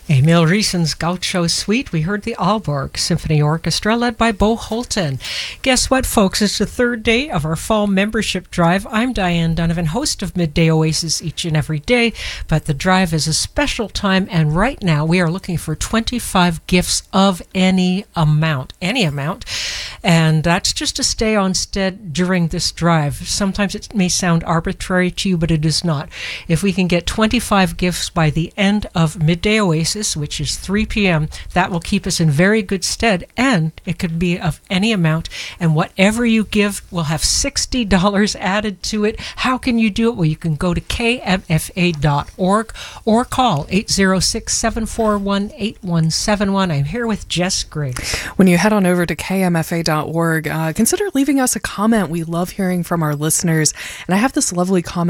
Emil Riesen's Gaucho Suite. We heard the Aalborg Symphony Orchestra led by Bo Holton. Guess what, folks? It's the third day of our fall membership drive. I'm Diane Donovan, host of Midday Oasis each and every day, but the drive is a special time, and right now we are looking for 25 gifts of any amount, and that's just to stay on stead during this drive. Sometimes it may sound arbitrary to you, but it is not. If we can get 25 gifts by the end of Midday Oasis, which is 3 p.m., that will keep us in very good stead, and it could be of any amount, and whatever you give will have $60 added to it. How can you do it? Well, you can go to kmfa.org or call 806-741-8171. I'm here with Jess Griggs. When you head on over to kmfa.org, consider leaving us a comment. We love hearing from our listeners, and I have this lovely comment